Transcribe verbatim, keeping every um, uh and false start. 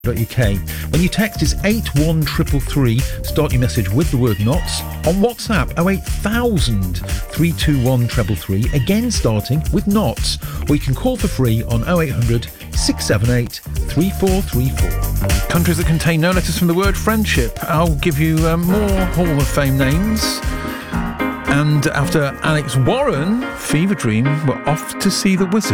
uk. When you text, it's eight one three three three. Start your message with the word knots. On WhatsApp, oh eight thousand three two one three three three, again starting with knots. Or you can call for free on oh eight hundred six seven eight three four three four. Countries that contain no letters from the word friendship. I'll give you uh, more Hall of Fame names. And after Alex Warren, Fever Dream, we're off to see the Wizard.